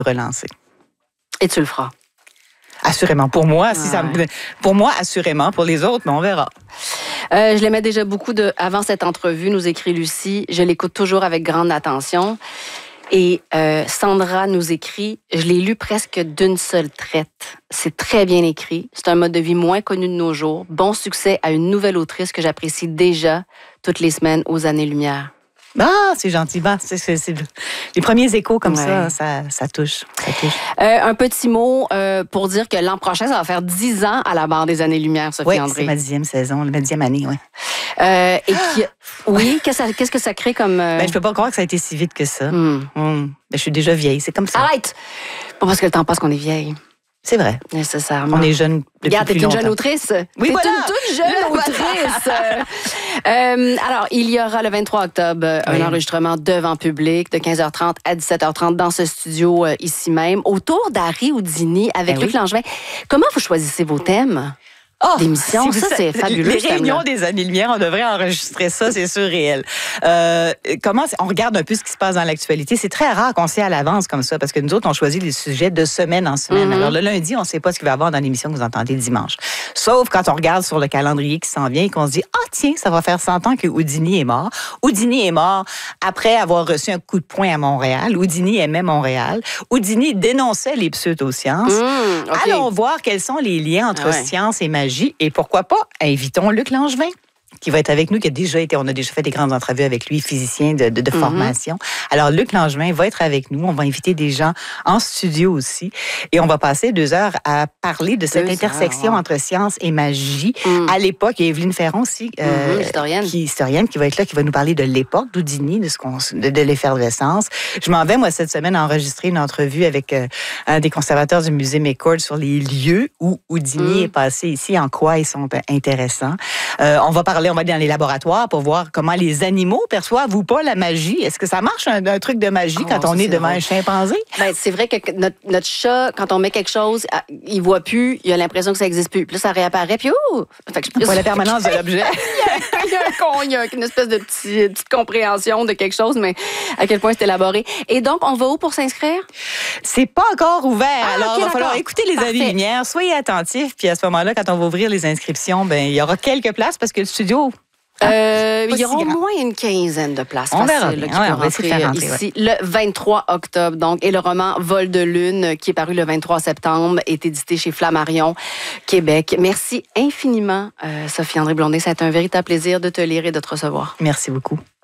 relancer. Et tu le feras. Assurément. Pour moi, pour moi, assurément. Pour les autres, mais on verra. Je l'aimais déjà beaucoup avant cette entrevue, nous écrit Lucie. Je l'écoute toujours avec grande attention. Et Sandra nous écrit, je l'ai lu presque d'une seule traite. C'est très bien écrit. C'est un mode de vie moins connu de nos jours. Bon succès à une nouvelle autrice que j'apprécie déjà toutes les semaines aux années-lumière. Ah, c'est gentil. Ben, c'est les premiers échos comme ça touche. Un petit mot pour dire que l'an prochain, ça va faire 10 ans à la barre des années-lumière, Sophie André. Oui, c'est ma 10e saison, ma 10e année, oui. Oui, qu'est-ce que ça crée comme... Ben, je peux pas croire que ça a été si vite que ça. Ben, je suis déjà vieille, c'est comme ça. Arrête! Pas parce que le temps passe qu'on est vieille. C'est vrai. Nécessairement. On est jeune depuis Regarde, plus t'es longtemps. une jeune autrice. Oui, t'es voilà. une toute jeune autrice. Alors, il y aura le 23 octobre un enregistrement devant public de 15h30 à 17h30 dans ce studio ici même, autour d'Harry Houdini avec Luc Langevin. Comment vous choisissez vos thèmes? D'émissions, ça, c'est fabuleux. Les réunions des années-lumière, on devrait enregistrer ça, c'est surréel. On regarde un peu ce qui se passe dans l'actualité. C'est très rare qu'on sait à l'avance comme ça, parce que nous autres, on choisit les sujets de semaine en semaine. Alors, le lundi, on ne sait pas ce qu'il va y avoir dans l'émission que vous entendez dimanche. Sauf quand on regarde sur le calendrier qui s'en vient et qu'on se dit, tiens, ça va faire 100 ans que Houdini est mort. Houdini est mort après avoir reçu un coup de poing à Montréal. Houdini aimait Montréal. Houdini dénonçait les pseudosciences. Allons voir quels sont les liens entre science et magie. Et pourquoi pas, invitons Luc Langevin, qui va être avec nous, on a déjà fait des grandes entrevues avec lui, physicien de formation. Alors, Luc Langevin va être avec nous. On va inviter des gens en studio aussi. Et on va passer 2 heures à parler de cette intersection entre science et magie. À l'époque, il y a Evelyne Ferron aussi, historienne, qui va être là, qui va nous parler de l'époque d'Houdini, de l'effervescence. Je m'en vais, moi, cette semaine, enregistrer une entrevue avec un des conservateurs du musée McCord sur les lieux où Houdini est passé ici, en quoi ils sont intéressants. On va aller dans les laboratoires pour voir comment les animaux perçoivent ou pas la magie. Est-ce que ça marche, un truc de magie, quand on est devant un chimpanzé? Ben, c'est vrai que notre chat, quand on met quelque chose, il voit plus, il a l'impression que ça n'existe plus. Puis là, ça réapparaît, puis Pas la permanence de l'objet. il y a une espèce de petite compréhension de quelque chose, mais à quel point c'est élaboré. Et donc, on va où pour s'inscrire? C'est pas encore ouvert. Alors, il va falloir écouter les années-lumière. Soyez attentifs. Puis à ce moment-là, quand on va ouvrir les inscriptions, ben il y aura quelques places parce que le studio... il y aura au moins une quinzaine de places on verra faciles qui peuvent rentrer ici le 23 octobre. Donc, et le roman Vol de lune, qui est paru le 23 septembre, est édité chez Flammarion, Québec. Merci infiniment, Sophie André Blondet. Ça a été un véritable plaisir de te lire et de te recevoir. Merci beaucoup.